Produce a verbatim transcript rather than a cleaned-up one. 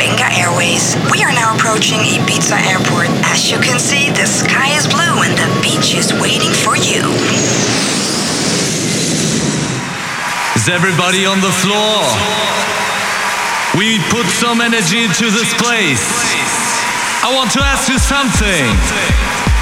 Benga Airways. We are now approaching Ibiza Airport. As you can see, the sky is blue and the beach is waiting for you. Is everybody on the floor? We put some energy into this place. I want to ask you something.